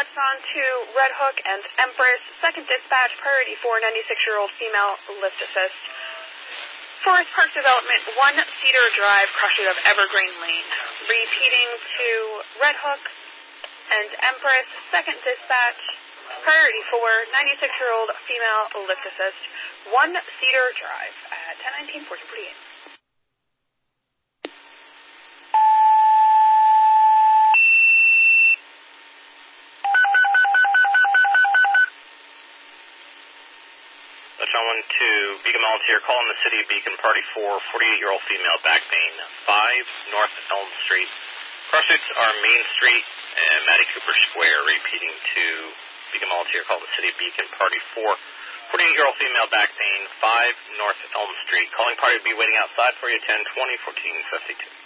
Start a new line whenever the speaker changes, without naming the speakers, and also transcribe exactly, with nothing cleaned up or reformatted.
Watch on to Red Hook and Empress. Second dispatch, priority for ninety-six-year-old female, lift assist. Forest Park Development, one Cedar Drive, crossing of Evergreen Lane. Repeating to Red Hook and Empress. Second dispatch, priority for ninety-six-year-old female, lift assist. one Cedar Drive at ten nineteen, fourteen forty-eight.
On to Beacon Volunteer, call in the city of Beacon, party four, forty-eight-year-old female, back pain, five North Elm Street. Crossroads are Main Street and Mattie Cooper Square. Repeating to Beacon Volunteer, call the city of Beacon, party four, forty-eight-year-old female, back pain, five North Elm Street. Calling party will be waiting outside for you, ten twenty, fourteen fifty-two.